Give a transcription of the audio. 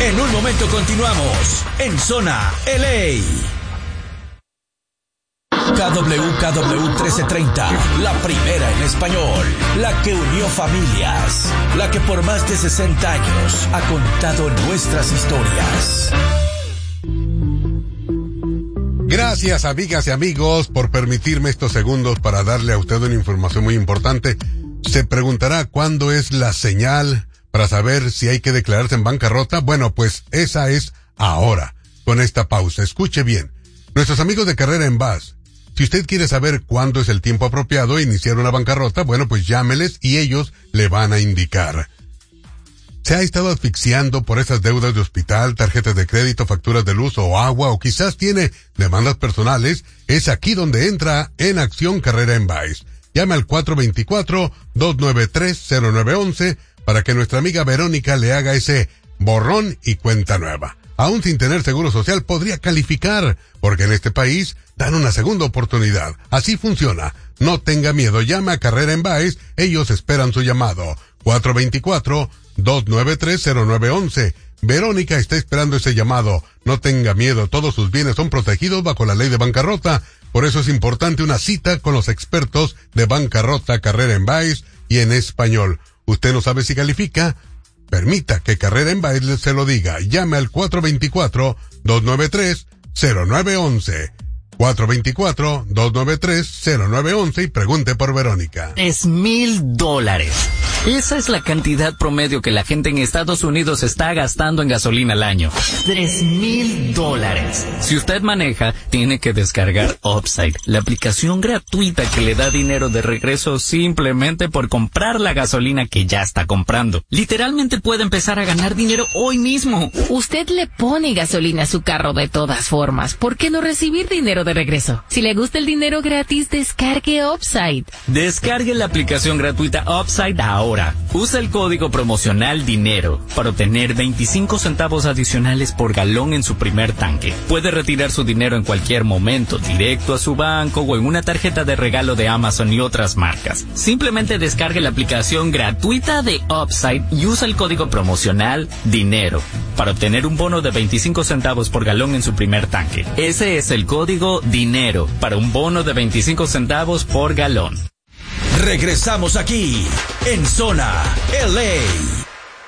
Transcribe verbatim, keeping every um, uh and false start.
En un momento continuamos en Zona L A. K W K W trece treinta, la primera en español, la que unió familias, la que por más de sesenta años ha contado nuestras historias. Gracias, amigas y amigos, por permitirme estos segundos para darle a usted una información muy importante. Se preguntará cuándo es la señal para saber si hay que declararse en bancarrota. Bueno, pues esa es ahora, con esta pausa. Escuche bien. Nuestros amigos de Carrera en Vaz, si usted quiere saber cuándo es el tiempo apropiado de iniciar una bancarrota, bueno, pues llámeles y ellos le van a indicar. ¿Se ha estado asfixiando por esas deudas de hospital, tarjetas de crédito, facturas de luz o agua, o quizás tiene demandas personales? Es aquí donde entra en acción Carrera en Vaz. Llame al cuatro dos cuatro, dos nueve tres, cero nueve uno uno para que nuestra amiga Verónica le haga ese borrón y cuenta nueva. Aún sin tener seguro social podría calificar, porque en este país dan una segunda oportunidad. Así funciona. No tenga miedo, llame a Carrera en Vaz, ellos esperan su llamado. cuatro dos cuatro, dos nueve tres, cero nueve uno uno. Verónica está esperando ese llamado. No tenga miedo, todos sus bienes son protegidos bajo la ley de bancarrota. Por eso es importante una cita con los expertos de bancarrota Carrera en Vaz y en español. ¿Usted no sabe si califica? Permita que Carrera en Vaz se lo diga. Llame al cuatro dos cuatro, dos nueve tres, cero nueve uno uno. cuatro dos cuatro, dos nueve tres, cero nueve uno uno y pregunte por Verónica. Es mil dólares. Esa es la cantidad promedio que la gente en Estados Unidos está gastando en gasolina al año. Tres mil dólares. Si usted maneja, tiene que descargar Upside, la aplicación gratuita que le da dinero de regreso simplemente por comprar la gasolina que ya está comprando. Literalmente puede empezar a ganar dinero hoy mismo. Usted le pone gasolina a su carro de todas formas. ¿Por qué no recibir dinero de regreso? Si le gusta el dinero gratis, descargue Upside. Descargue la aplicación gratuita Upside ahora. Usa el código promocional DINERO para obtener veinticinco centavos adicionales por galón en su primer tanque. Puede retirar su dinero en cualquier momento, directo a su banco o en una tarjeta de regalo de Amazon y otras marcas. Simplemente descargue la aplicación gratuita de Upside y usa el código promocional DINERO para obtener un bono de veinticinco centavos por galón en su primer tanque. Ese es el código DINERO para un bono de veinticinco centavos por galón. Regresamos aquí en Zona L A.